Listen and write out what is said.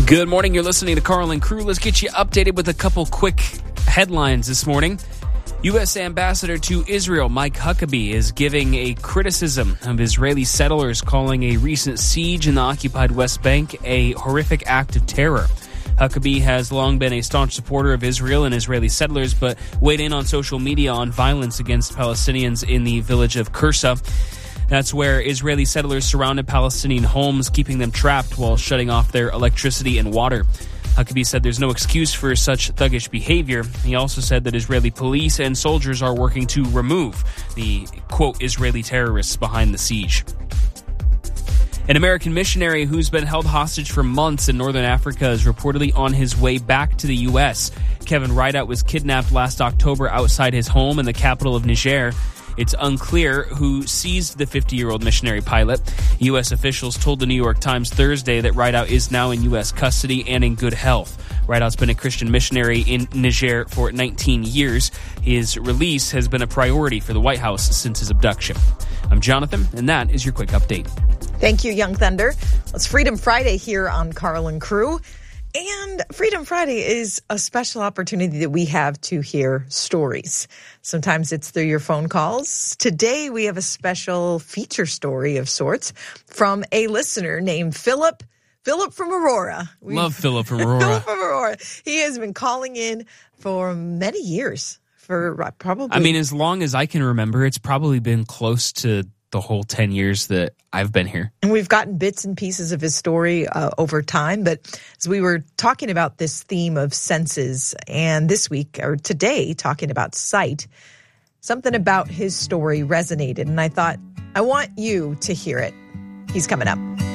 Good morning. You're listening to Carl and Crew. Let's get you updated with a couple quick headlines this morning. U.S. Ambassador to Israel Mike Huckabee is giving a criticism of Israeli settlers, calling a recent siege in the occupied West Bank a horrific act of terror. Huckabee has long been a staunch supporter of Israel and Israeli settlers, but weighed in on social media on violence against Palestinians in the village of Kursa. That's where Israeli settlers surrounded Palestinian homes, keeping them trapped while shutting off their electricity and water. Huckabee said there's no excuse for such thuggish behavior. He also said that Israeli police and soldiers are working to remove the, quote, Israeli terrorists behind the siege. An American missionary who's been held hostage for months in northern Africa is reportedly on his way back to the U.S. Kevin Rideout was kidnapped last October outside his home in the capital of Niger. It's unclear who seized the 50-year-old missionary pilot. U.S. officials told the New York Times Thursday that Rideout is now in U.S. custody and in good health. Rideout's been a Christian missionary in Niger for 19 years. His release has been a priority for the White House since his abduction. I'm Jonathan, and that is your quick update. Thank you, Young Thunder. It's Freedom Friday here on Carl and Crew. And Freedom Friday is a special opportunity that we have to hear stories. Sometimes it's through your phone calls. Today, we have a special feature story of sorts from a listener named Philip. Philip from Aurora. Love Philip from Aurora. Philip from Aurora. He has been calling in for many years. For probably... I mean, as long as I can remember, it's probably been close to the whole 10 years that I've been here. And we've gotten bits and pieces of his story over time. But as we were talking about this theme of senses, and this week, or today, talking about sight, something about his story resonated. And I thought, I want you to hear it. He's coming up.